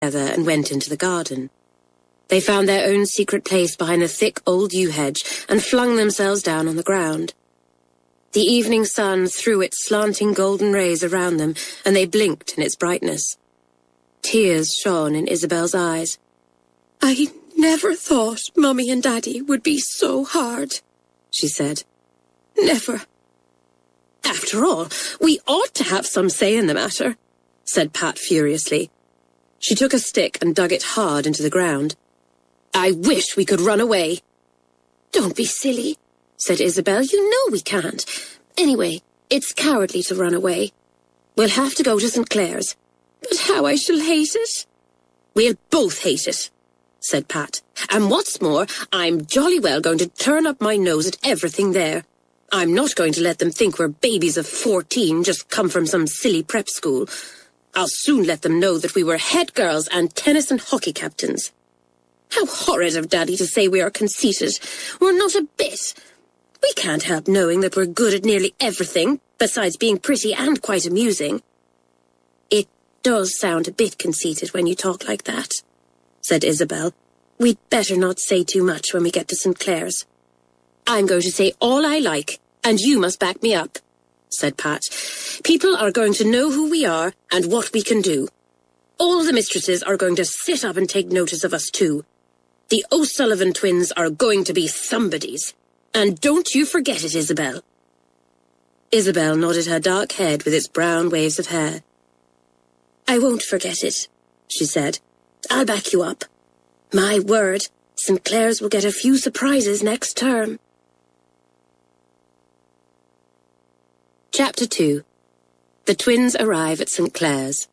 together and went into the garden. They found their own secret place behind a thick old yew hedge and flung themselves down on the ground. The evening sun threw its slanting golden rays around them, and they blinked in its brightness. Tears shone in Isabel's eyes. "I never thought Mummy and Daddy would be so hard," she said. "Never." "After all, we ought to have some say in the matter," said Pat furiously. She took a stick and dug it hard into the ground. "I wish we could run away." "Don't be silly," said Isabel. "You know we can't. Anyway, it's cowardly to run away. We'll have to go to St. Clair's. But how I shall hate it." "We'll both hate it," said Pat. "And what's more, I'm jolly well going to turn up my nose at everything there. I'm not going to let them think we're babies of 14 just come from some silly prep school. I'll soon let them know that we were head girls and tennis and hockey captains. How horrid of Daddy to say we are conceited. We're not a bit. We can't help knowing that we're good at nearly everything, besides being pretty and quite amusing." "It does sound a bit conceited when you talk like that," said Isabel. "We'd better not say too much when we get to St. Clair's." "I'm going to say all I like, and you must back me up," said Pat. "People are going to know who we are and what we can do. All the mistresses are going to sit up and take notice of us too. The O'Sullivan twins are going to be somebodies. And don't you forget it, Isabel." Isabel nodded her dark head with its brown waves of hair. "I won't forget it," she said. "I'll back you up. My word, St. Clair's will get a few surprises next term." Chapter 2. The twins arrive at St. Clair's.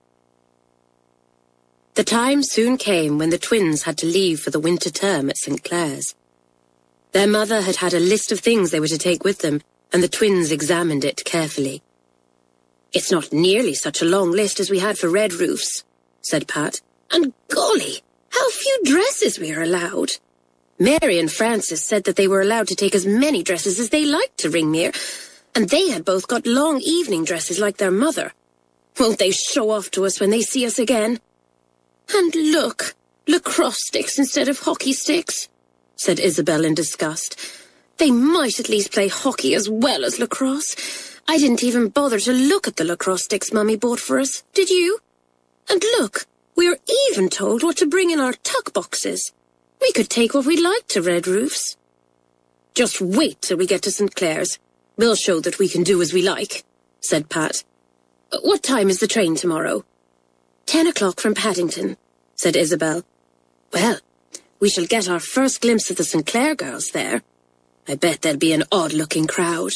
The time soon came when the twins had to leave for the winter term at St. Clair's. Their mother had had a list of things they were to take with them, and the twins examined it carefully. "It's not nearly such a long list as we had for Red Roofs," said Pat. "And golly, how few dresses we are allowed. Mary and Francis said that they were allowed to take as many dresses as they liked to Ringmere, and they had both got long evening dresses like their mother. Won't they show off to us when they see us again? And look, lacrosse sticks instead of hockey sticks," said Isabel in disgust. "They might at least play hockey as well as lacrosse. I didn't even bother to look at the lacrosse sticks Mummy bought for us, did you? And look, we're even told what to bring in our tuck boxes. We could take what we liked to Red Roofs." "Just wait till we get to St. Clair's. We'll show that we can do as we like," said Pat. "What time is the train tomorrow?" 10 o'clock from Paddington," said Isabel. "Well, we shall get our first glimpse of the St. Clair girls there. I bet there'll be an odd-looking crowd."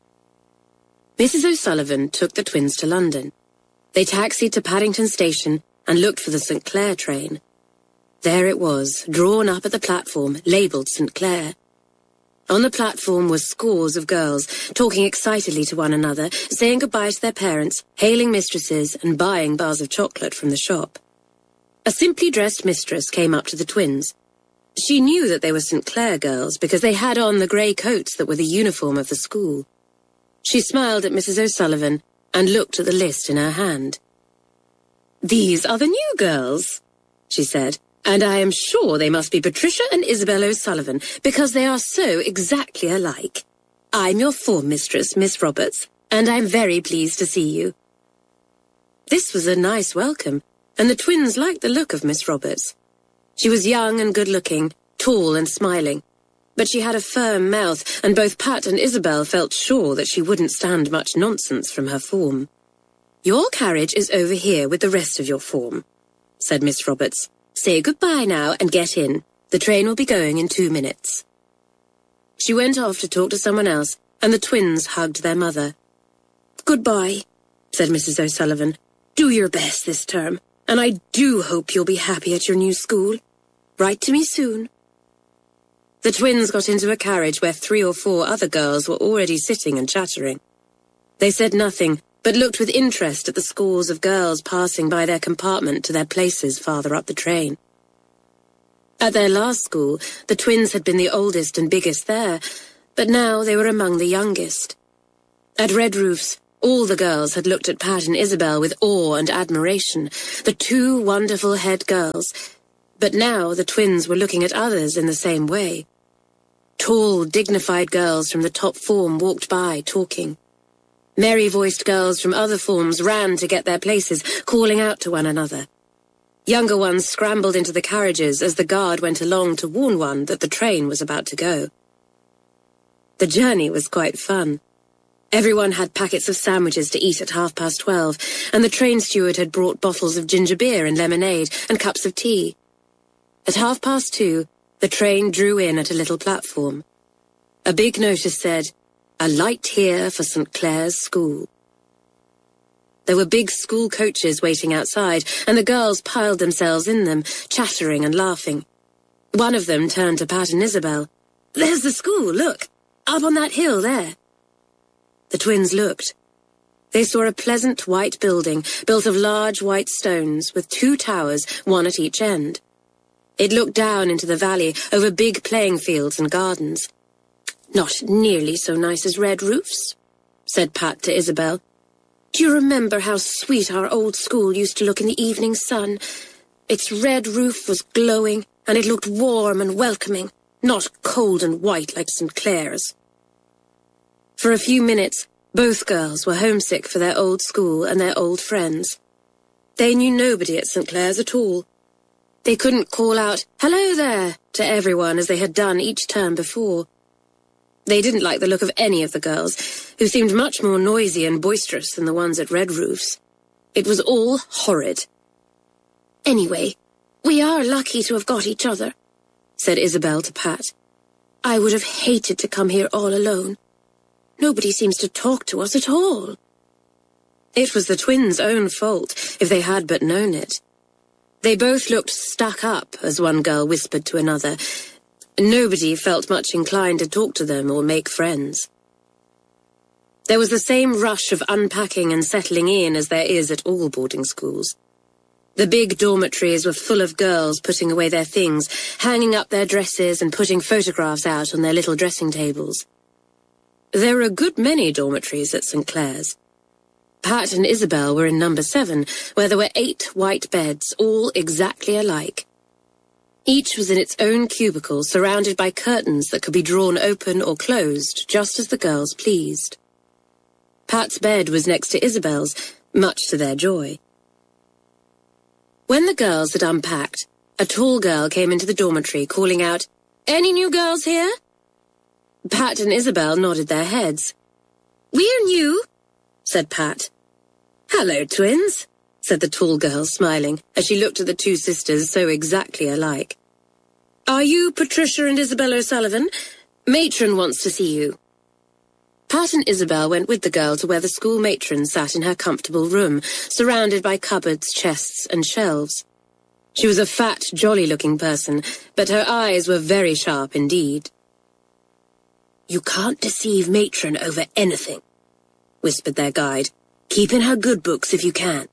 Mrs. O'Sullivan took the twins to London. They taxied to Paddington Station and looked for the St. Clair train. There it was, drawn up at the platform, labelled St. Clair. On the platform were scores of girls, talking excitedly to one another, saying goodbye to their parents, hailing mistresses, and buying bars of chocolate from the shop. A simply dressed mistress came up to the twins. She knew that they were St. Clair girls because they had on the grey coats that were the uniform of the school. She smiled at Mrs. O'Sullivan and looked at the list in her hand. "These are the new girls," she said. "And I am sure they must be Patricia and Isabel O'Sullivan, because they are so exactly alike. I'm your form mistress, Miss Roberts, and I'm very pleased to see you." This was a nice welcome, and the twins liked the look of Miss Roberts. She was young and good-looking, tall and smiling, but she had a firm mouth, and both Pat and Isabel felt sure that she wouldn't stand much nonsense from her form. "Your carriage is over here with the rest of your form," said Miss Roberts. "Say goodbye now and get in. The train will be going in 2 minutes." She went off to talk to someone else, and the twins hugged their mother. "Goodbye," said Mrs. O'Sullivan. "Do your best this term, and I do hope you'll be happy at your new school. Write to me soon." The twins got into a carriage where 3 or 4 other girls were already sitting and chattering. They said nothing, but looked with interest at the scores of girls passing by their compartment to their places farther up the train. At their last school, the twins had been the oldest and biggest there, but now they were among the youngest. At Red Roofs, All the girls had looked at Pat and Isabel with awe and admiration, the two wonderful head girls. But now the twins were looking at others in the same way. Tall, dignified girls from the top form walked by, talking. Merry-voiced girls from other forms ran to get their places, calling out to one another. Younger ones scrambled into the carriages as the guard went along to warn one that the train was about to go. The journey was quite fun. Everyone had packets of sandwiches to eat at 12:30, and the train steward had brought bottles of ginger beer and lemonade and cups of tea. At 2:30, the train drew in at a little platform. A big notice said, "A light here for St. Clair's School." There were big school coaches waiting outside, and the girls piled themselves in them, chattering and laughing. One of them turned to Pat and Isabel. "There's the school, look! Up on that hill there." The twins looked. They saw a pleasant white building built of large white stones with 2 towers, one at each end. It looked down into the valley over big playing fields and gardens. "Not nearly so nice as Red Roof's," said Pat to Isabel. "Do you remember how sweet our old school used to look in the evening sun? Its red roof was glowing, and it looked warm and welcoming, not cold and white like St. Clair's." For a few minutes, both girls were homesick for their old school and their old friends. They knew nobody at St. Clair's at all. They couldn't call out, "Hello there," to everyone as they had done each term before. They didn't like the look of any of the girls, who seemed much more noisy and boisterous than the ones at Red Roof's. It was all horrid. "Anyway, we are lucky to have got each other," said Isabel to Pat. "I would have hated to come here all alone. Nobody seems to talk to us at all." It was the twins' own fault, if they had but known it. They both looked stuck up, as one girl whispered to another. Nobody felt much inclined to talk to them or make friends. There was the same rush of unpacking and settling in as there is at all boarding schools. The big dormitories were full of girls putting away their things, hanging up their dresses and putting photographs out on their little dressing tables. There were a good many dormitories at St. Clair's. Pat and Isabel were in number 7, where there were 8 white beds, all exactly alike. Each was in its own cubicle, surrounded by curtains that could be drawn open or closed, just as the girls pleased. Pat's bed was next to Isabel's, much to their joy. When the girls had unpacked, a tall girl came into the dormitory, calling out, "Any new girls here?" Pat and Isabel nodded their heads. "We're new," said Pat. "Hello, twins," said the tall girl, smiling, as she looked at the 2 sisters so exactly alike. "Are you Patricia and Isabel O'Sullivan? Matron wants to see you." Pat and Isabel went with the girl to where the school matron sat in her comfortable room, surrounded by cupboards, chests, and shelves. She was a fat, jolly-looking person, but her eyes were very sharp indeed. "You can't deceive Matron over anything," whispered their guide. "Keep in her good books if you can."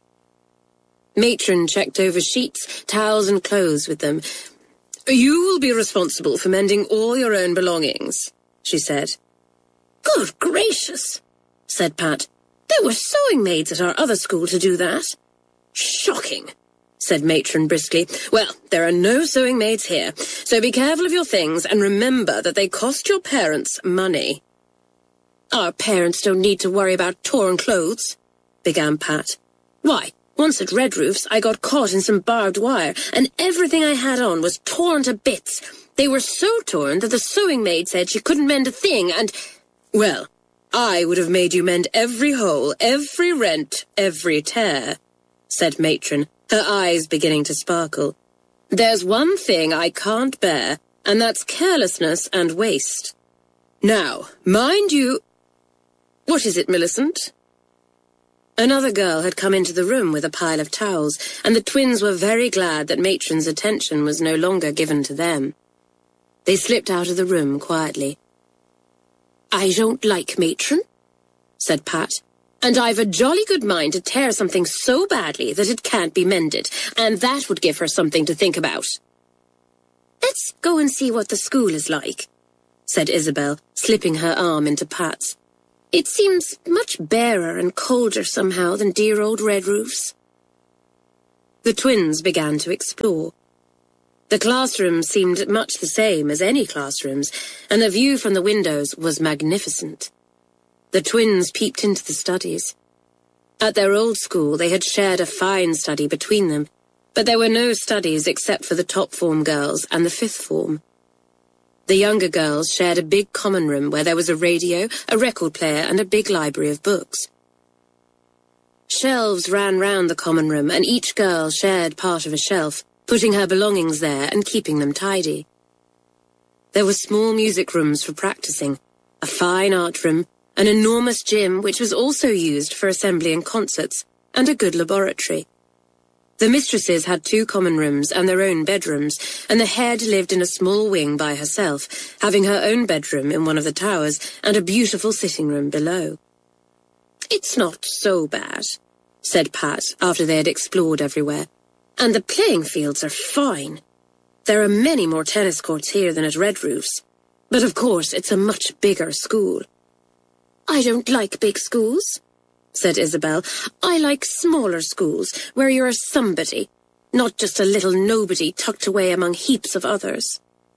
Matron checked over sheets, towels, and clothes with them. "You will be responsible for mending all your own belongings," she said. "Good gracious," said Pat. "There were sewing maids at our other school to do that." "Shocking," said Matron briskly. "Well, there are no sewing maids here, so be careful of your things and remember that they cost your parents money." "Our parents don't need to worry about torn clothes," began Pat. "Why, once at Red Roof's I got caught in some barbed wire, and everything I had on was torn to bits. They were so torn that the sewing maid said she couldn't mend a thing, and... Well, I would have made you mend every hole, every rent, every tear," said Matron, her eyes beginning to sparkle. "There's one thing I can't bear, and that's carelessness and waste. Now, mind you—" "What is it, Millicent?" Another girl had come into the room with a pile of towels, and the twins were very glad that Matron's attention was no longer given to them. They slipped out of the room quietly. "I don't like Matron," said Pat, "and I've a jolly good mind to tear something so badly that it can't be mended, and that would give her something to think about." "Let's go and see what the school is like," said Isabel, slipping her arm into Pat's. It seems much barer and colder somehow than dear old Redroof's. The twins began to explore. The classrooms seemed much the same as any classrooms, and the view from the windows was magnificent. The twins peeped into the studies. At their old school, they had shared a fine study between them, but there were no studies except for the top form girls and the fifth form. The younger girls shared a big common room where there was a radio, a record player, and a big library of books. Shelves ran round the common room, and each girl shared part of a shelf, putting her belongings there and keeping them tidy. There were small music rooms for practicing, a fine art room, an enormous gym which was also used for assembly and concerts, and a good laboratory. The mistresses had 2 common rooms and their own bedrooms, and the head lived in a small wing by herself, having her own bedroom in one of the towers and a beautiful sitting room below. "It's not so bad," said Pat after they had explored everywhere. "And the playing fields are fine. There are many more tennis courts here than at Redroof's, but of course it's a much bigger school." "I don't like big schools," said Isabel. "I like smaller schools, where you're a somebody, not just a little nobody tucked away among heaps of others."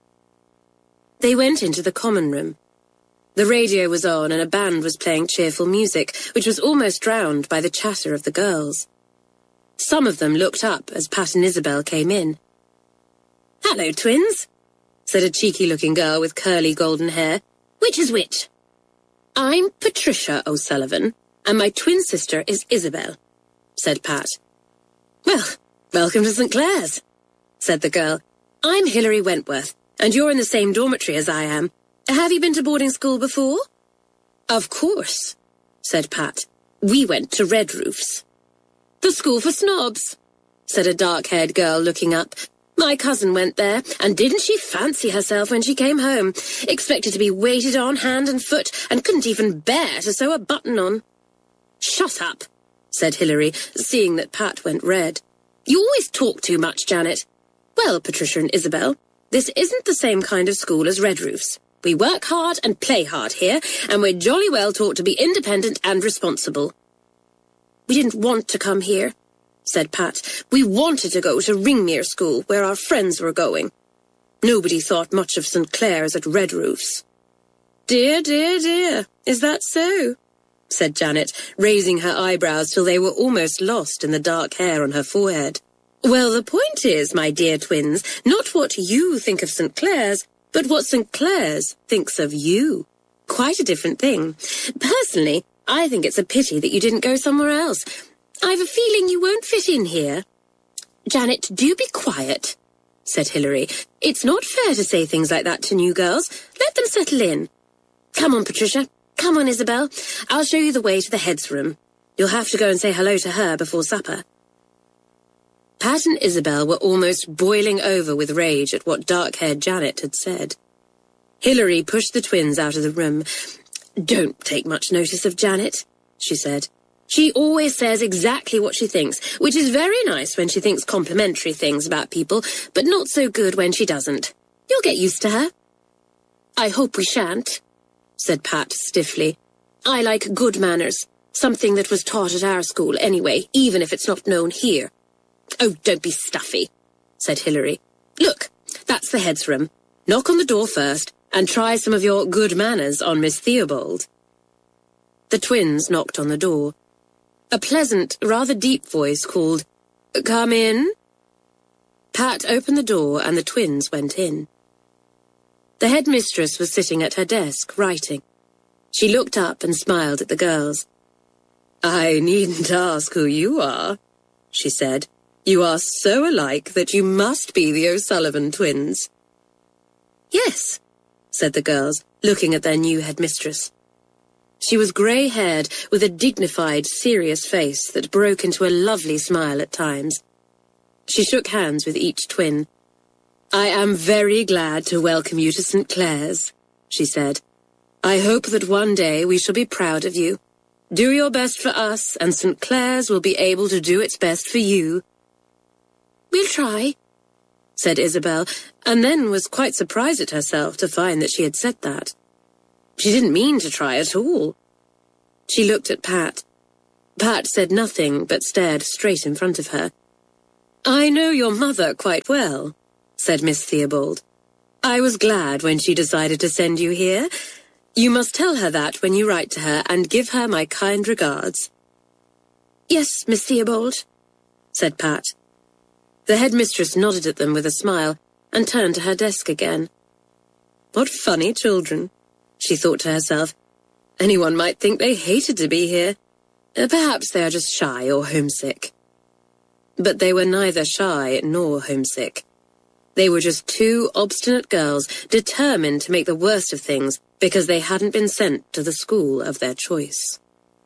They went into the common room. The radio was on and a band was playing cheerful music, which was almost drowned by the chatter of the girls. Some of them looked up as Pat and Isabel came in. "Hello, twins," said a cheeky-looking girl with curly golden hair. "Which is which?" "I'm Patricia O'Sullivan, and my twin sister is Isabel," said Pat. "Well, welcome to St. Clair's," said the girl. "I'm Hilary Wentworth, and you're in the same dormitory as I am. Have you been to boarding school before?" "Of course," said Pat. "We went to Redroof's." "The school for snobs," said a dark-haired girl looking up. "My cousin went there, and didn't she fancy herself when she came home? Expected to be waited on hand and foot, and couldn't even bear to sew a button on." "Shut up," said Hilary, seeing that Pat went red. "You always talk too much, Janet. Well, Patricia and Isabel, this isn't the same kind of school as Redroof's. We work hard and play hard here, and we're jolly well taught to be independent and responsible." "We didn't want to come here," said Pat. "We wanted to go to Ringmere School, where our friends were going. Nobody thought much of St. Clair's at Redroof's." "Dear, dear, dear, is that so?" said Janet, raising her eyebrows till they were almost lost in the dark hair on her forehead. "Well, the point is, my dear twins, not what you think of St. Clair's, but what St. Clair's thinks of you. Quite a different thing. Personally, I think it's a pity that you didn't go somewhere else. I've a feeling you won't fit in here." "Janet, do be quiet," said Hilary. "It's not fair to say things like that to new girls. Let them settle in. Come on, Patricia. Come on, Isabel. I'll show you the way to the head's room. You'll have to go and say hello to her before supper." Pat and Isabel were almost boiling over with rage at what dark-haired Janet had said. Hilary pushed the twins out of the room. "Don't take much notice of Janet," she said. "She always says exactly what she thinks, which is very nice when she thinks complimentary things about people, but not so good when she doesn't. You'll get used to her." "I hope we shan't," said Pat stiffly. "I like good manners, something that was taught at our school anyway, even if it's not known here." "Oh, don't be stuffy," said Hilary. "Look, that's the head's room. Knock on the door first, and try some of your good manners on Miss Theobald." The twins knocked on the door. A pleasant, rather deep voice called, "Come in." Pat opened the door and the twins went in. The headmistress was sitting at her desk, writing. She looked up and smiled at the girls. "I needn't ask who you are," she said. "You are so alike that you must be the O'Sullivan twins." "Yes," said the girls, looking at their new headmistress. She was grey-haired, with a dignified, serious face that broke into a lovely smile at times. She shook hands with each twin. "I am very glad to welcome you to St. Clair's," she said. "I hope that one day we shall be proud of you. Do your best for us, and St. Clair's will be able to do its best for you." "We'll try," said Isabel, and then was quite surprised at herself to find that she had said that. She didn't mean to try at all. She looked at Pat. Pat said nothing but stared straight in front of her. "I know your mother quite well," said Miss Theobald. "I was glad when she decided to send you here. You must tell her that when you write to her and give her my kind regards." "Yes, Miss Theobald," said Pat. The headmistress nodded at them with a smile and turned to her desk again. "What funny children," she thought to herself. "Anyone might think they hated to be here. Perhaps they are just shy or homesick." But they were neither shy nor homesick. They were just two obstinate girls determined to make the worst of things because they hadn't been sent to the school of their choice.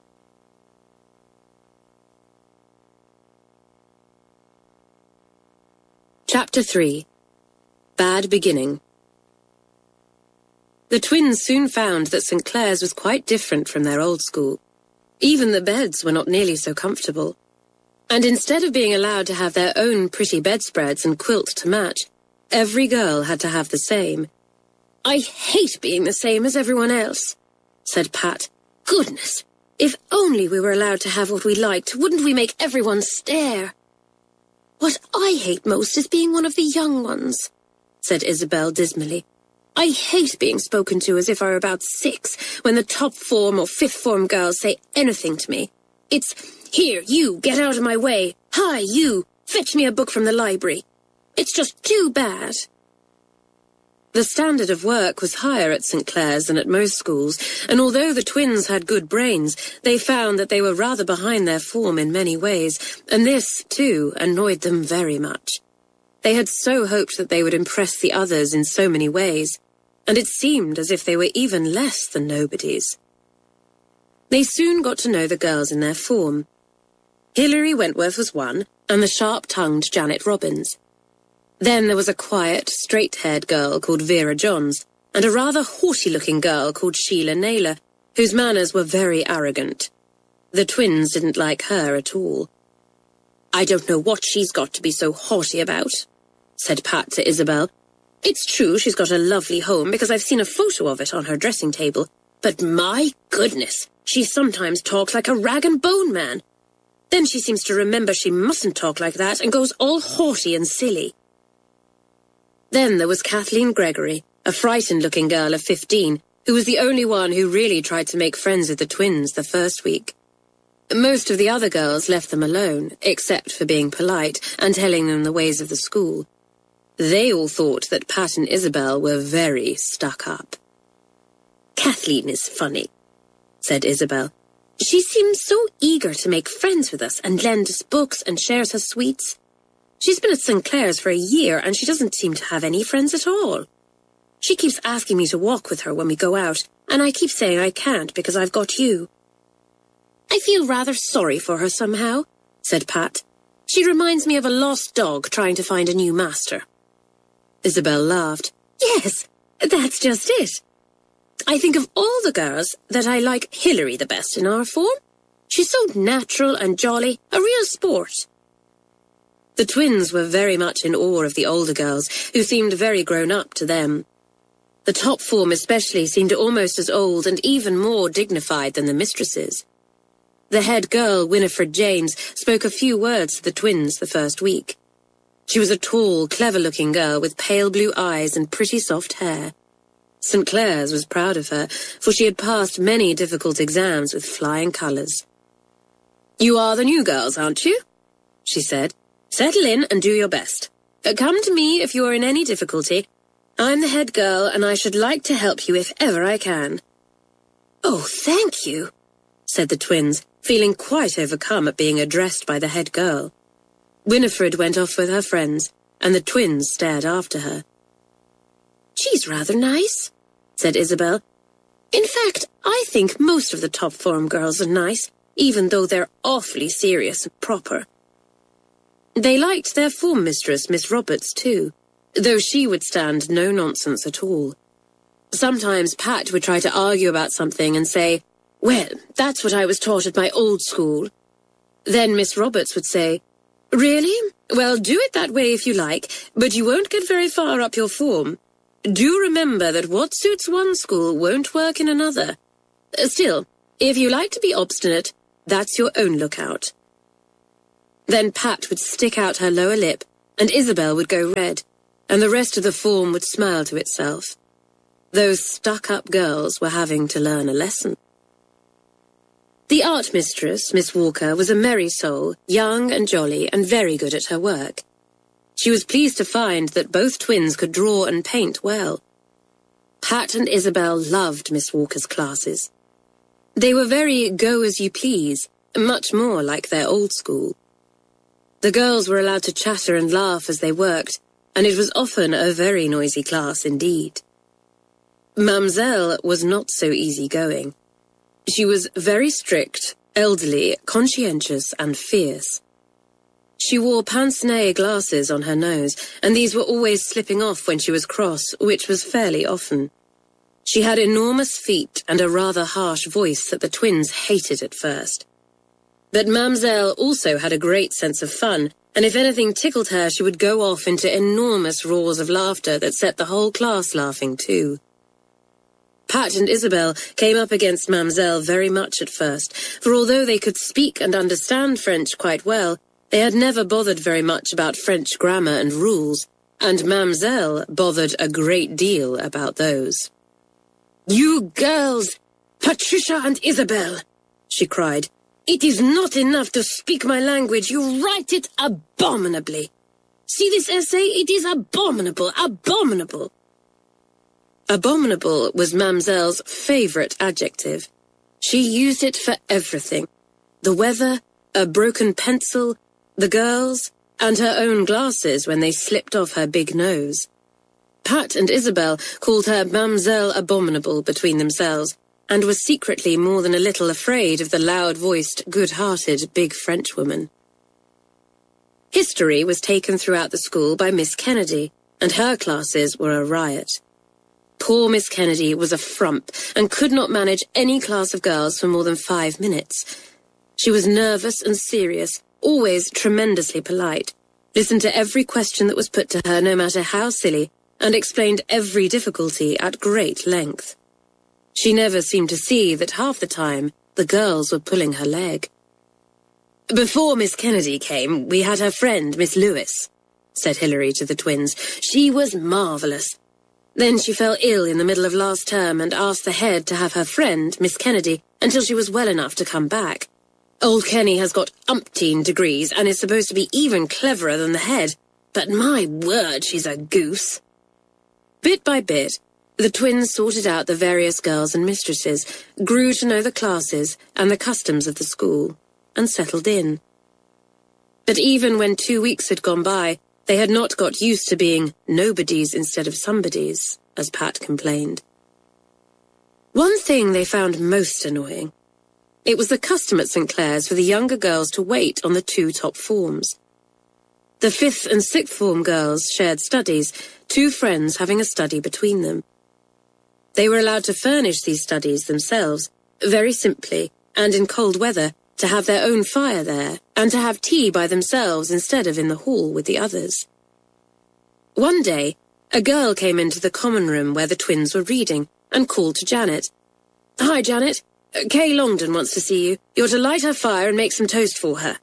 Chapter 3. Bad Beginning. The twins soon found that St. Clair's was quite different from their old school. Even the beds were not nearly so comfortable. And instead of being allowed to have their own pretty bedspreads and quilt to match, every girl had to have the same. "I hate being the same as everyone else," said Pat. "Goodness, if only we were allowed to have what we liked, wouldn't we make everyone stare?" "What I hate most is being one of the young ones," said Isabel dismally. "I hate being spoken to as if I were about 6 when the top form or 5th form girls say anything to me. It's, 'Here, you, get out of my way. Hi, you, fetch me a book from the library.' It's just too bad." The standard of work was higher at St. Clair's than at most schools, and although the twins had good brains, they found that they were rather behind their form in many ways, and this, too, annoyed them very much. They had so hoped that they would impress the others in so many ways, and it seemed as if they were even less than nobodies. They soon got to know the girls in their form. Hilary Wentworth was one, and the sharp-tongued Janet Robbins. Then there was a quiet, straight-haired girl called Vera Johns, and a rather haughty-looking girl called Sheila Naylor, whose manners were very arrogant. The twins didn't like her at all. "I don't know what she's got to be so haughty about," said Pat to Isabel. "It's true she's got a lovely home because I've seen a photo of it on her dressing table, but my goodness, she sometimes talks like a rag and bone man. Then she seems to remember she mustn't talk like that and goes all haughty and silly." Then there was Kathleen Gregory, a frightened-looking girl of 15, who was the only one who really tried to make friends with the twins the first week. Most of the other girls left them alone, except for being polite and telling them the ways of the school. They all thought that Pat and Isabel were very stuck up. "Kathleen is funny," said Isabel. "She seems so eager to make friends with us and lend us books and shares her sweets. She's been at St. Clair's for a year and she doesn't seem to have any friends at all. She keeps asking me to walk with her when we go out, and I keep saying I can't because I've got you." "I feel rather sorry for her somehow," said Pat. "She reminds me of a lost dog trying to find a new master." Isabel laughed. "Yes, that's just it. I think of all the girls that I like Hilary the best in our form. She's so natural and jolly, a real sport." The twins were very much in awe of the older girls, who seemed very grown up to them. The top form especially seemed almost as old and even more dignified than the mistresses. The head girl, Winifred James, spoke a few words to the twins the first week. She was a tall, clever-looking girl with pale blue eyes and pretty soft hair. St. Clair's was proud of her, for she had passed many difficult exams with flying colours. "You are the new girls, aren't you?" she said. "Settle in and do your best. Come to me if you are in any difficulty. I'm the head girl, and I should like to help you if ever I can." "Oh, thank you," said the twins, feeling quite overcome at being addressed by the head girl. Winifred went off with her friends, and the twins stared after her. "She's rather nice," said Isabel. "In fact, I think most of the top form girls are nice, even though they're awfully serious and proper." They liked their form mistress, Miss Roberts, too, though she would stand no nonsense at all. Sometimes Pat would try to argue about something and say, "Well, that's what I was taught at my old school." Then Miss Roberts would say, "Really? Well, do it that way if you like, but you won't get very far up your form. Do remember that what suits one school won't work in another. Still, If you like to be obstinate, that's your own lookout." Then Pat would stick out her lower lip, and Isabel would go red, and the rest of the form would smile to itself. Those stuck-up girls were having to learn a lesson. The art mistress, Miss Walker, was a merry soul, young and jolly, and very good at her work. She was pleased to find that both twins could draw and paint well. Pat and Isabel loved Miss Walker's classes. They were very go-as-you-please, much more like their old school. The girls were allowed to chatter and laugh as they worked, and it was often a very noisy class indeed. Mamselle was not so easygoing. She was very strict, elderly, conscientious, and fierce. She wore pince-nez glasses on her nose, and these were always slipping off when she was cross, which was fairly often. She had enormous feet and a rather harsh voice that the twins hated at first. But Mamselle also had a great sense of fun, and if anything tickled her, she would go off into enormous roars of laughter that set the whole class laughing too. Pat and Isabel came up against Mamselle very much at first, for although they could speak and understand French quite well, they had never bothered very much about French grammar and rules, and Mamselle bothered a great deal about those. "You girls, Patricia and Isabel," she cried, "it is not enough to speak my language, you write it abominably. See this essay? It is abominable, abominable." Abominable was Mamselle's favourite adjective. She used it for everything. The weather, a broken pencil, the girls, and her own glasses when they slipped off her big nose. Pat and Isabel called her Mamselle Abominable between themselves, and were secretly more than a little afraid of the loud-voiced, good-hearted big Frenchwoman. History was taken throughout the school by Miss Kennedy, and her classes were a riot. Poor Miss Kennedy was a frump and could not manage any class of girls for more than 5 minutes. She was nervous and serious, always tremendously polite, listened to every question that was put to her, no matter how silly, and explained every difficulty at great length. She never seemed to see that half the time the girls were pulling her leg. "Before Miss Kennedy came, we had her friend, Miss Lewis," said Hilary to the twins. "She was marvellous. Then she fell ill in the middle of last term and asked the head to have her friend, Miss Kennedy, until she was well enough to come back. Old Kenny has got umpteen degrees and is supposed to be even cleverer than the head, but my word, she's a goose." Bit by bit, the twins sorted out the various girls and mistresses, grew to know the classes and the customs of the school, and settled in. But even when 2 weeks had gone by, they had not got used to being nobodies instead of somebodies, as Pat complained. One thing they found most annoying. It was the custom at St. Clair's for the younger girls to wait on the 2 top forms. The 5th and 6th form girls shared studies, 2 friends having a study between them. They were allowed to furnish these studies themselves, very simply, and in cold weather, to have their own fire there, and to have tea by themselves instead of in the hall with the others. One day, a girl came into the common room where the twins were reading, and called to Janet. "Hi, Janet. Kay Longden wants to see you. You're to light her fire and make some toast for her."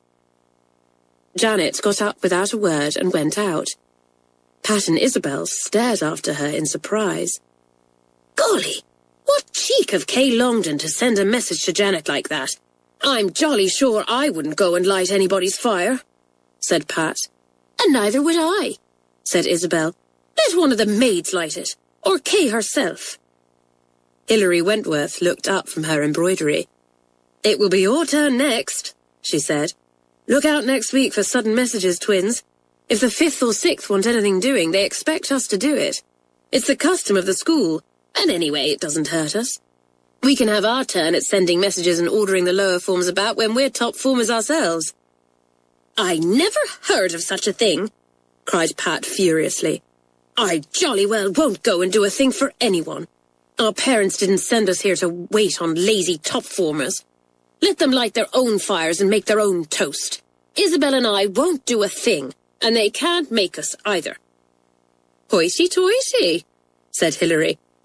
Janet got up without a word and went out. Pat and Isabel stared after her in surprise. "Golly, what cheek of Kay Longden to send a message to Janet like that. I'm jolly sure I wouldn't go and light anybody's fire," said Pat. "And neither would I," said Isabel. "Let one of the maids light it, or Kay herself." Hilary Wentworth looked up from her embroidery. "It will be your turn next," she said. "Look out next week for sudden messages, twins. If the 5th or 6th want anything doing, they expect us to do it. It's the custom of the school, and anyway, it doesn't hurt us. We can have our turn at sending messages and ordering the lower forms about when we're top formers ourselves." "I never heard of such a thing," cried Pat furiously. "I jolly well won't go and do a thing for anyone. Our parents didn't send us here to wait on lazy top formers. Let them light their own fires and make their own toast. Isabel and I won't do a thing, and they can't make us either." "Hoity-toity," said Hilary.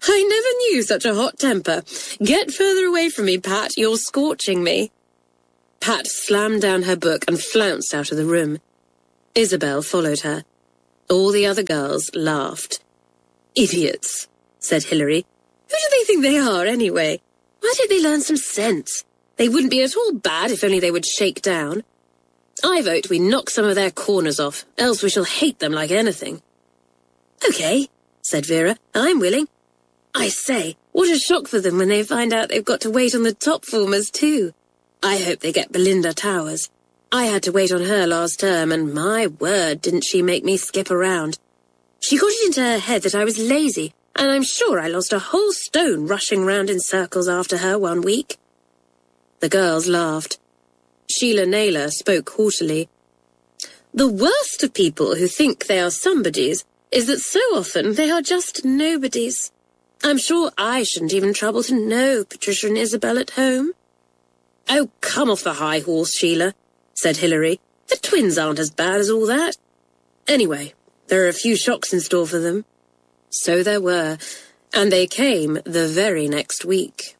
I never knew such a hot temper. Get further away from me, Pat. You're scorching me. Pat slammed down her book and flounced out of the room. Isabel followed her. All the other girls laughed. Idiots, said Hilary. Who do they think they are, anyway? Why don't they learn some sense? They wouldn't be at all bad if only they would shake down. I vote we knock some of their corners off, else we shall hate them like anything. Okay, said Vera. I'm willing. I say, what a shock for them when they find out they've got to wait on the top formers too. I hope they get Belinda Towers. I had to wait on her last term, and my word, didn't she make me skip around. She got it into her head that I was lazy, and I'm sure I lost a whole stone rushing round in circles after her one week. The girls laughed. Sheila Naylor spoke haughtily. The worst of people who think they are somebodies is that so often they are just nobodies. I'm sure I shouldn't even trouble to know Patricia and Isabel at home. Oh, come off the high horse, Sheila, said Hilary. The twins aren't as bad as all that. Anyway, there are a few shocks in store for them. So there were, and they came the very next week.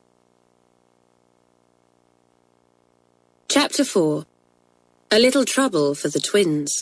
Chapter 4. A Little Trouble for the Twins.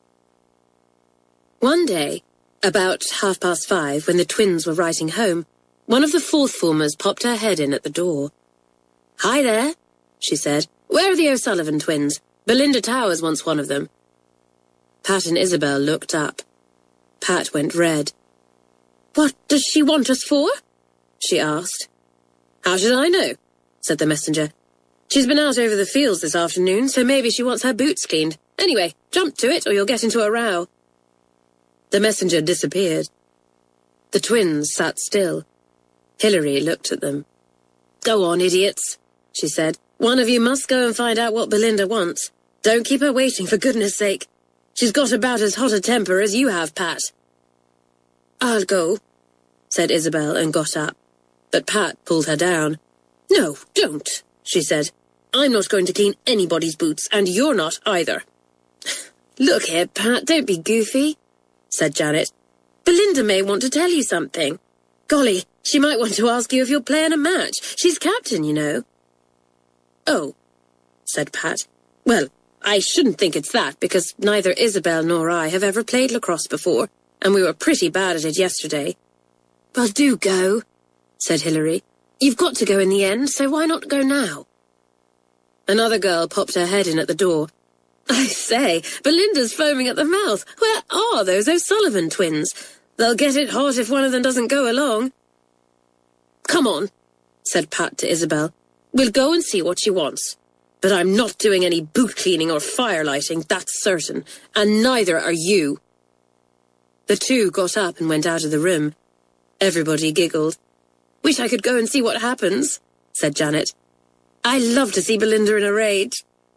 One day, about 5:30, when the twins were writing home, one of the fourth formers popped her head in at the door. Hi there, she said. Where are the O'Sullivan twins? Belinda Towers wants one of them. Pat and Isabel looked up. Pat went red. What does she want us for? She asked. How should I know? Said the messenger. She's been out over the fields this afternoon, so maybe she wants her boots cleaned. Anyway, jump to it or you'll get into a row. The messenger disappeared. The twins sat still. Hilary looked at them. Go on, idiots, she said. One of you must go and find out what Belinda wants. Don't keep her waiting, for goodness sake. She's got about as hot a temper as you have, Pat. I'll go, said Isabel and got up. But Pat pulled her down. No, don't, she said. I'm not going to clean anybody's boots, and you're not either. Look here, Pat, don't be goofy, said Janet. Belinda may want to tell you something. Golly, she might want to ask you if you're playing a match. She's captain, you know. Oh, said Pat. Well, I shouldn't think it's that, because neither Isabel nor I have ever played lacrosse before, and we were pretty bad at it yesterday. Well, do go, said Hilary. You've got to go in the end, so why not go now? Another girl popped her head in at the door. I say, Belinda's foaming at the mouth. Where are those O'Sullivan twins? They'll get it hot if one of them doesn't go along. Come on, said Pat to Isabel. We'll go and see what she wants. But I'm not doing any boot cleaning or firelighting, that's certain, and neither are you. The two got up and went out of the room. Everybody giggled. Wish I could go and see what happens, said Janet. I love to see Belinda in a rage.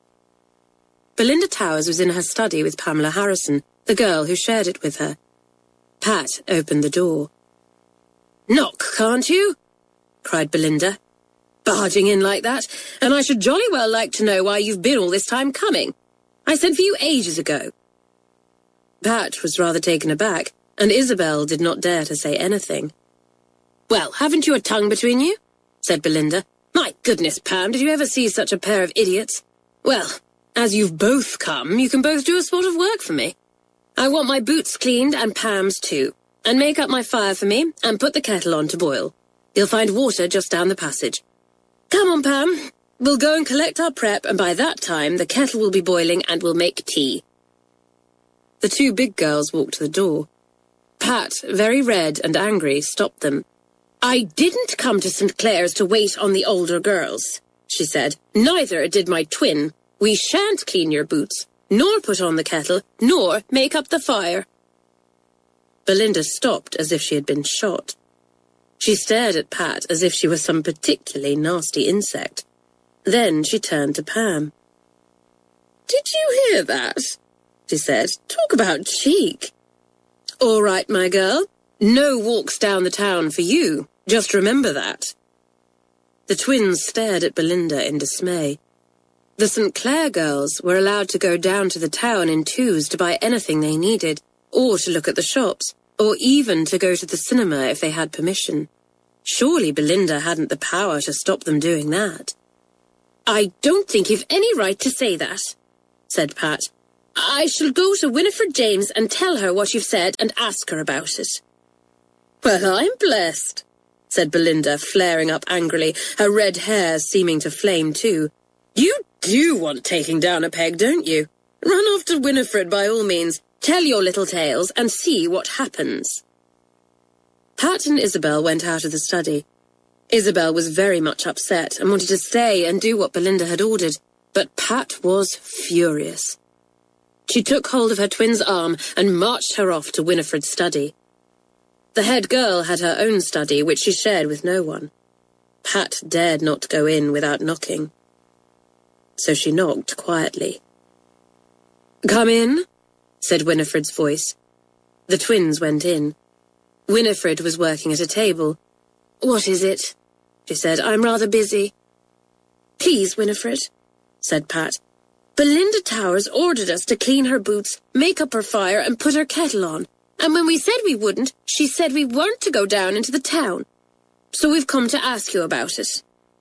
Belinda Towers was in her study with Pamela Harrison, the girl who shared it with her. Pat opened the door. Knock, can't you? Cried Belinda. Barging in like that, and I should jolly well like to know why you've been all this time coming. I sent for you ages ago. Pat was rather taken aback, and Isabel did not dare to say anything. Well, haven't you a tongue between you? Said Belinda. My goodness, Pam, did you ever see such a pair of idiots? Well, as you've both come, you can both do a spot of work for me. I want my boots cleaned and Pam's too, and make up my fire for me and put the kettle on to boil. You'll find water just down the passage. Come on, Pam. We'll go and collect our prep, and by that time the kettle will be boiling and we'll make tea. The two big girls walked to the door. Pat, very red and angry, stopped them. I didn't come to St. Clair's to wait on the older girls, she said. Neither did my twin. We shan't clean your boots, nor put on the kettle, nor make up the fire. Belinda stopped as if she had been shot. She stared at Pat as if she was some particularly nasty insect. Then she turned to Pam. Did you hear that? She said. Talk about cheek. All right, my girl. No walks down the town for you. Just remember that. The twins stared at Belinda in dismay. The St. Clair girls were allowed to go down to the town in twos to buy anything they needed, or to look at the shops, or even to go to the cinema if they had permission. Surely Belinda hadn't the power to stop them doing that. "I don't think you've any right to say that," said Pat. "I shall go to Winifred James and tell her what you've said and ask her about it." "Well, I'm blessed," said Belinda, flaring up angrily, her red hair seeming to flame too. "You do want taking down a peg, don't you? Run off to Winifred by all means, tell your little tales, and see what happens." Pat and Isabel went out of the study. Isabel was very much upset and wanted to stay and do what Belinda had ordered, but Pat was furious. She took hold of her twin's arm and marched her off to Winifred's study. The head girl had her own study, which she shared with no one. Pat dared not go in without knocking. So she knocked quietly. "Come in," said Winifred's voice. The twins went in. Winifred was working at a table. "What is it?" she said. "I'm rather busy." "Please, Winifred," said Pat. "Belinda Towers ordered us to clean her boots, make up her fire, and put her kettle on. And when we said we wouldn't, she said we weren't to go down into the town. So we've come to ask you about it."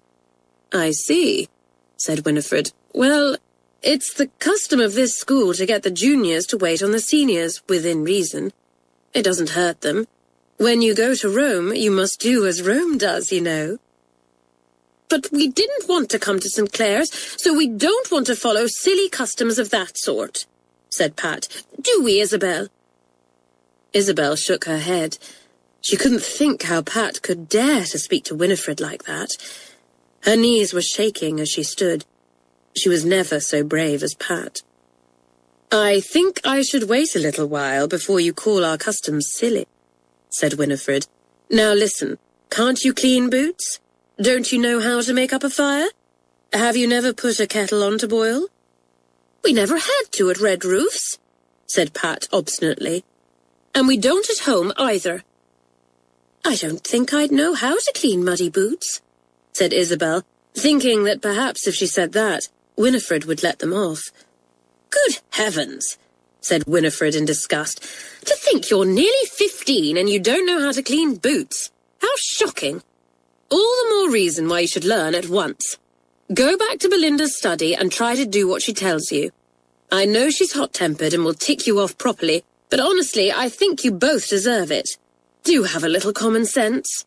"I see," said Winifred. "Well, it's the custom of this school to get the juniors to wait on the seniors, within reason. It doesn't hurt them. When you go to Rome, you must do as Rome does, you know." "But we didn't want to come to St. Clair's, so we don't want to follow silly customs of that sort," said Pat. "Do we, Isabel?" Isabel shook her head. She couldn't think how Pat could dare to speak to Winifred like that. Her knees were shaking as she stood. She was never so brave as Pat. "I think I should wait a little while before you call our customs silly," said Winifred. "Now listen, can't you clean boots? Don't you know how to make up a fire? Have you never put a kettle on to boil?" "We never had to at Red Roofs," said Pat obstinately. "And we don't at home either." "I don't think I'd know how to clean muddy boots," said Isabel, thinking that perhaps if she said that, Winifred would let them off. "Good heavens," said Winifred in disgust. "To think you're nearly 15 and you don't know how to clean boots. How shocking. All the more reason why you should learn at once. Go back to Belinda's study and try to do what she tells you. I know she's hot-tempered and will tick you off properly, but honestly, I think you both deserve it. Do have a little common sense."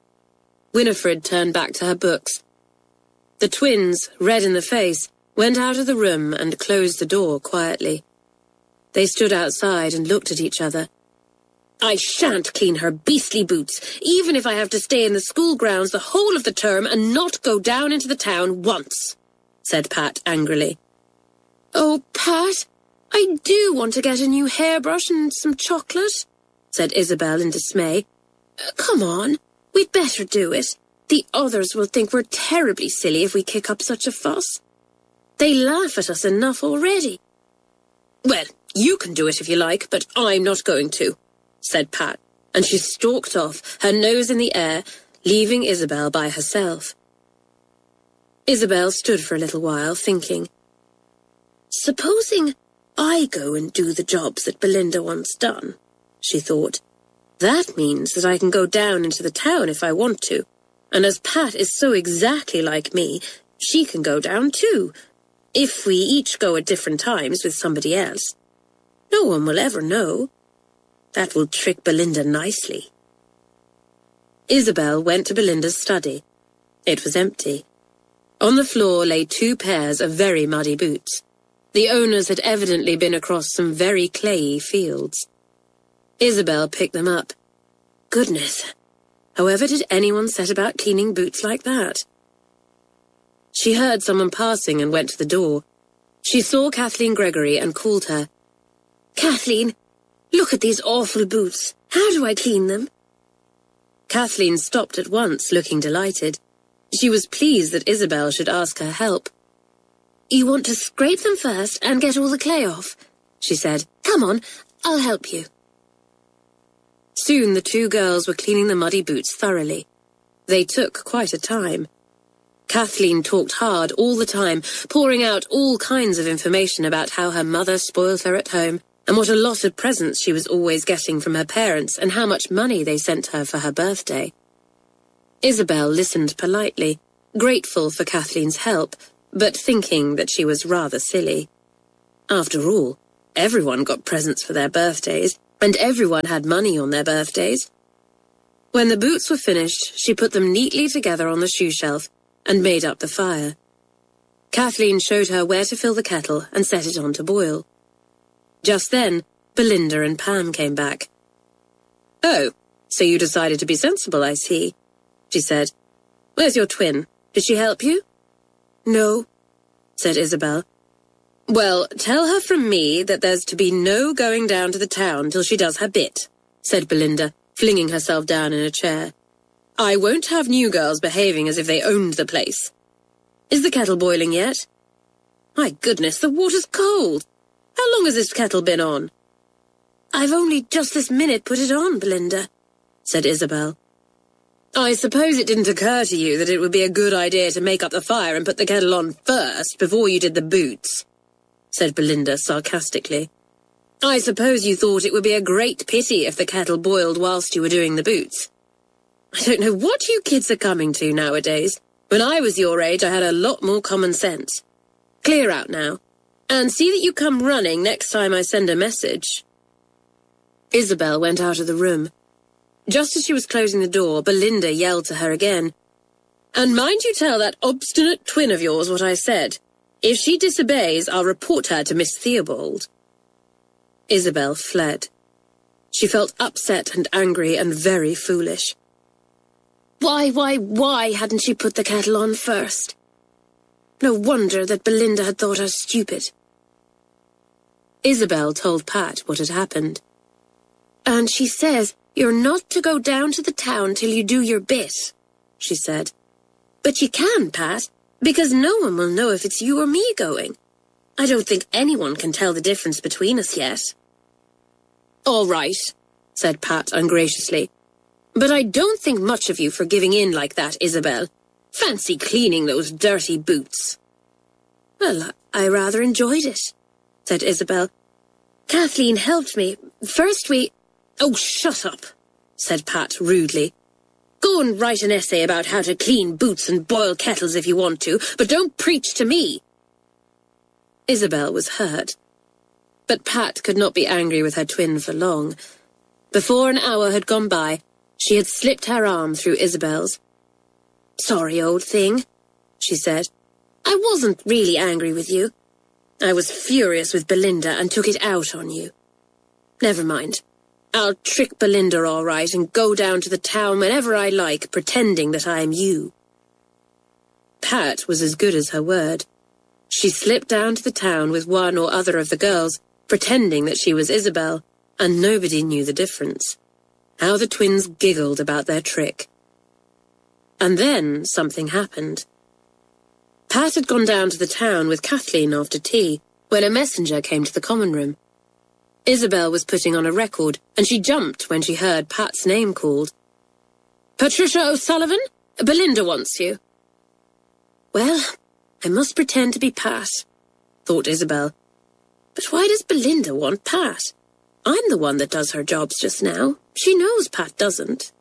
Winifred turned back to her books. The twins, red in the face, went out of the room and closed the door quietly. They stood outside and looked at each other. "I shan't clean her beastly boots, even if I have to stay in the school grounds the whole of the term and not go down into the town once," said Pat angrily. "Oh, Pat, I do want to get a new hairbrush and some chocolate," said Isabel in dismay. "Come on, we'd better do it. The others will think we're terribly silly if we kick up such a fuss. They laugh at us enough already." "Well, you can do it if you like, but I'm not going to," said Pat, and she stalked off, her nose in the air, leaving Isabel by herself. Isabel stood for a little while, thinking. "Supposing I go and do the jobs that Belinda wants done," she thought. "That means that I can go down into the town if I want to, and as Pat is so exactly like me, she can go down too, if we each go at different times with somebody else. No one will ever know. That will trick Belinda nicely." Isabel went to Belinda's study. It was empty. On the floor lay 2 pairs of very muddy boots. The owners had evidently been across some very clayey fields. Isabel picked them up. Goodness, however did anyone set about cleaning boots like that? She heard someone passing and went to the door. She saw Kathleen Gregory and called her. "Kathleen, look at these awful boots. How do I clean them?" Kathleen stopped at once, looking delighted. She was pleased that Isabel should ask her help. "You want to scrape them first and get all the clay off," she said. "Come on, I'll help you." Soon the 2 girls were cleaning the muddy boots thoroughly. They took quite a time. Kathleen talked hard all the time, pouring out all kinds of information about how her mother spoiled her at home, and what a lot of presents she was always getting from her parents and how much money they sent her for her birthday. Isabel listened politely, grateful for Kathleen's help, but thinking that she was rather silly. After all, everyone got presents for their birthdays, and everyone had money on their birthdays. When the boots were finished, she put them neatly together on the shoe shelf and made up the fire. Kathleen showed her where to fill the kettle and set it on to boil. Just then, Belinda and Pam came back. "Oh, so you decided to be sensible, I see," she said. "Where's your twin? Did she help you?" "No," said Isabel. "Well, tell her from me that there's to be no going down to the town till she does her bit," said Belinda, flinging herself down in a chair. "I won't have new girls behaving as if they owned the place. Is the kettle boiling yet? My goodness, the water's cold. How long has this kettle been on?" "I've only just this minute put it on, Belinda," said Isabel. "I suppose it didn't occur to you that it would be a good idea to make up the fire and put the kettle on first before you did the boots," said Belinda sarcastically. "I suppose you thought it would be a great pity if the kettle boiled whilst you were doing the boots. I don't know what you kids are coming to nowadays. When I was your age, I had a lot more common sense. Clear out now, and see that you come running next time I send a message." Isabel went out of the room. Just as she was closing the door, Belinda yelled to her again, "And mind you tell that obstinate twin of yours what I said. If she disobeys, I'll report her to Miss Theobald." Isabel fled. She felt upset and angry and very foolish. Why hadn't she put the kettle on first? No wonder that Belinda had thought her stupid. Isabel told Pat what had happened. "And she says you're not to go down to the town till you do your bit," she said. "But you can, Pat, because no one will know if it's you or me going. I don't think anyone can tell the difference between us yet." "All right," said Pat ungraciously. "But I don't think much of you for giving in like that, Isabel. Fancy cleaning those dirty boots." "Well, I rather enjoyed it," said Isabel. "Kathleen helped me. First we—" "Oh, shut up," said Pat rudely. "Go and write an essay about how to clean boots and boil kettles if you want to, but don't preach to me." Isabel was hurt. But Pat could not be angry with her twin for long. Before an hour had gone by, she had slipped her arm through Isabel's. "Sorry, old thing," she said. "I wasn't really angry with you. I was furious with Belinda and took it out on you. Never mind. I'll trick Belinda all right and go down to the town whenever I like, pretending that I am you." Pat was as good as her word. She slipped down to the town with one or other of the girls, pretending that she was Isabel, and nobody knew the difference. How the twins giggled about their trick. And then something happened. Pat had gone down to the town with Kathleen after tea, when a messenger came to the common room. Isabel was putting on a record, and she jumped when she heard Pat's name called. "Patricia O'Sullivan? Belinda wants you." "Well, I must pretend to be Pat," thought Isabel. "But why does Belinda want Pat? I'm the one that does her jobs just now. She knows Pat doesn't."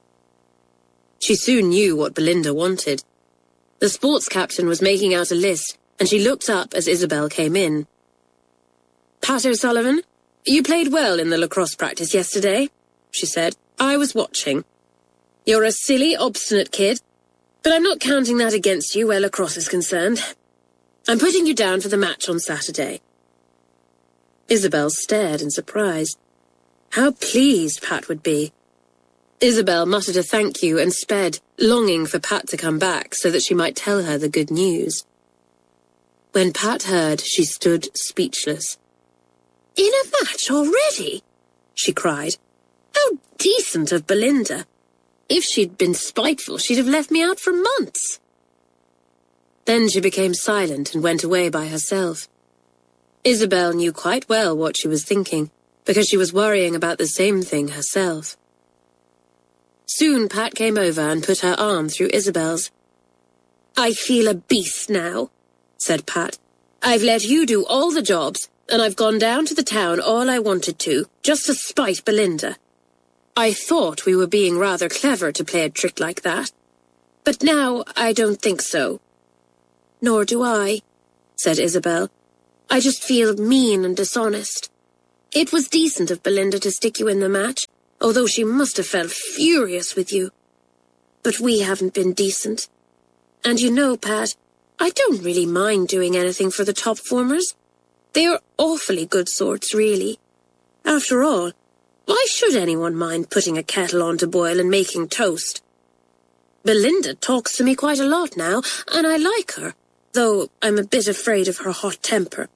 She soon knew what Belinda wanted. The sports captain was making out a list, and she looked up as Isabel came in. "Pat O'Sullivan, you played well in the lacrosse practice yesterday," she said. "I was watching. You're a silly, obstinate kid, but I'm not counting that against you where lacrosse is concerned. I'm putting you down for the match on Saturday." Isabel stared in surprise. How pleased Pat would be. Isabel muttered a thank you and sped, longing for Pat to come back so that she might tell her the good news. When Pat heard, she stood speechless. "In a match already?" she cried. "How decent of Belinda. If she'd been spiteful, she'd have left me out for months." Then she became silent and went away by herself. Isabel knew quite well what she was thinking, because she was worrying about the same thing herself. Soon Pat came over and put her arm through Isabel's. "I feel a beast now," said Pat. "I've let you do all the jobs, and I've gone down to the town all I wanted to, just to spite Belinda. I thought we were being rather clever to play a trick like that, but now I don't think so." "Nor do I," said Isabel. "I just feel mean and dishonest. It was decent of Belinda to stick you in the match, although she must have felt furious with you. But we haven't been decent. And you know, Pat, I don't really mind doing anything for the top formers. They are awfully good sorts, really. After all, why should anyone mind putting a kettle on to boil and making toast? Belinda talks to me quite a lot now, and I like her, though I'm a bit afraid of her hot temper."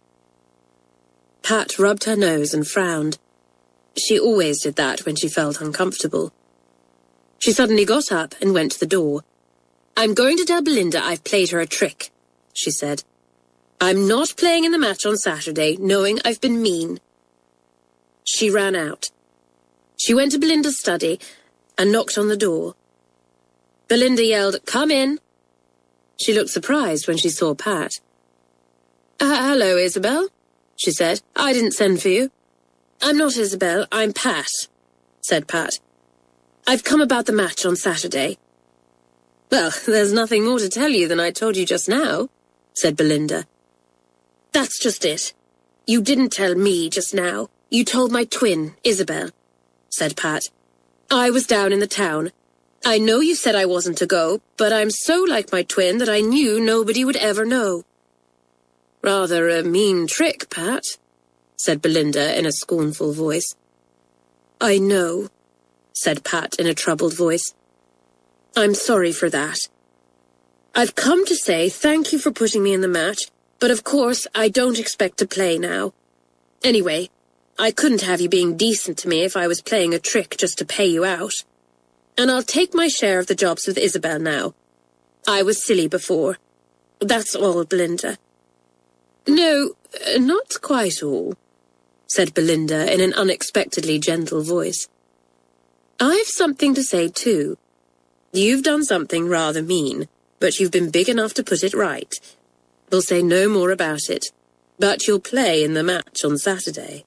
Pat rubbed her nose and frowned. She always did that when she felt uncomfortable. She suddenly got up and went to the door. "I'm going to tell Belinda I've played her a trick," she said. "I'm not playing in the match on Saturday, knowing I've been mean." She ran out. She went to Belinda's study and knocked on the door. Belinda yelled, "Come in." She looked surprised when she saw Pat. "Hello, Isabel," she said. "I didn't send for you." "I'm not Isabel, I'm Pat," said Pat. "I've come about the match on Saturday." "Well, there's nothing more to tell you than I told you just now," said Belinda. "That's just it. You didn't tell me just now. You told my twin, Isabel," said Pat. "I was down in the town. I know you said I wasn't to go, but I'm so like my twin that I knew nobody would ever know." "Rather a mean trick, Pat," said Belinda in a scornful voice. "I know," said Pat in a troubled voice. "I'm sorry for that. I've come to say thank you for putting me in the match, but of course I don't expect to play now. Anyway, I couldn't have you being decent to me if I was playing a trick just to pay you out. And I'll take my share of the jobs with Isabel now. I was silly before. That's all, Belinda." "No, not quite all," said Belinda in an unexpectedly gentle voice. "I've something to say too. You've done something rather mean, but you've been big enough to put it right. We'll say no more about it, but you'll play in the match on Saturday."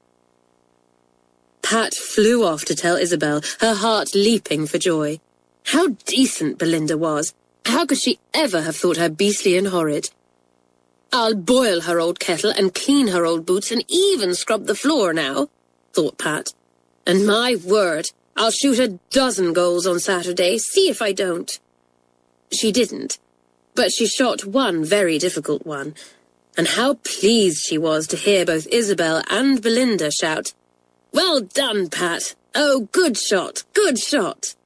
Pat flew off to tell Isabel, her heart leaping for joy. How decent Belinda was. How could she ever have thought her beastly and horrid? "I'll boil her old kettle and clean her old boots and even scrub the floor now," thought Pat. "And my word, I'll shoot a dozen goals on Saturday, see if I don't." She didn't, but she shot one very difficult one, and how pleased she was to hear both Isabel and Belinda shout, "Well done, Pat! Oh, good shot, good shot!"